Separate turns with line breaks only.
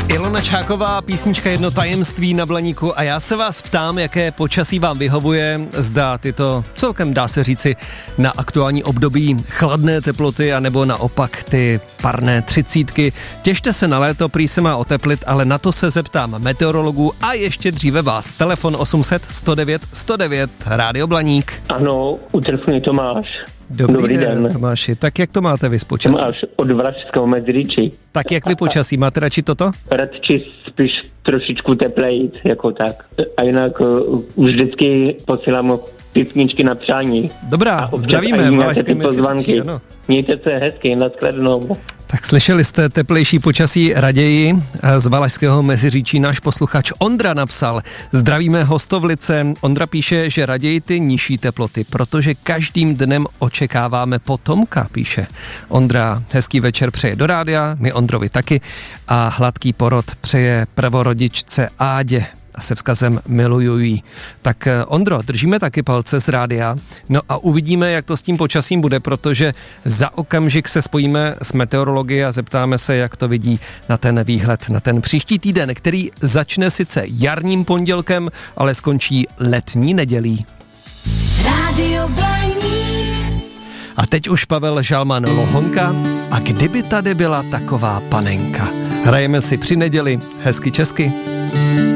Ilona Čáková, písnička Jedno tajemství na Blaníku a já se vás ptám, jaké počasí vám vyhovuje, zda tyto celkem dá se říci na aktuální období chladné teploty anebo naopak ty parné 30. Těšte se na léto, prý se má oteplit, ale na to se zeptám meteorologů a ještě dříve vás. Telefon 800 109 109, Rádio Blaník.
Ano, u telefonu Tomáš.
Dobrý den, Tomáši. Tak jak to máte vy s počasí?
Tomáš od Valašského Meziříčí.
Tak jak vy počasí? Máte radši toto?
Radši spíš trošičku teplejit, jako tak. A jinak už vždycky posílám písničky na přání.
Dobrá, zdravíme Valašské Meziříčí.
Mějte se hezky, nashledanou.
Tak slyšeli jste teplejší počasí raději z Valašského Meziříčí. Náš posluchač Ondra napsal: zdravíme Hostovlice. Ondra píše, že raději ty nižší teploty, protože každým dnem očekáváme potomka, píše. Ondra hezký večer přeje do rádia, my Ondrovi taky, a hladký porod přeje prvorodičce Ádě a se vzkazem miluju jí. Tak Ondro, držíme taky palce z rádia, no a uvidíme, jak to s tím počasím bude, protože za okamžik se spojíme s meteorology a zeptáme se, jak to vidí na ten výhled, na ten příští týden, který začne sice jarním pondělkem, ale skončí letní nedělí.
Rádio Blaník.
A teď už Pavel Žalman Lohonka a kdyby tady byla taková panenka. Hrajeme si při neděli hezky česky.